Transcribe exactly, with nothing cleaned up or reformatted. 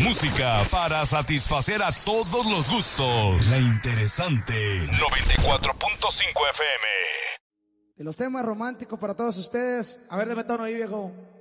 música para satisfacer a todos los gustos. La interesante noventa y cuatro punto cinco F M. De los temas románticos para todos ustedes. A ver, deme tono ahí, viejo.